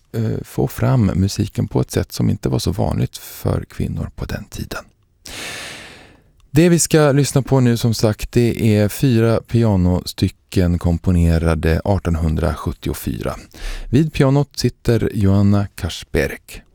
få fram musiken på ett sätt som inte var så vanligt för kvinnor på den tiden. Det vi ska lyssna på nu som sagt, det är 4 pianostycken komponerade 1874. Vid pianot sitter Joanna Karsberg.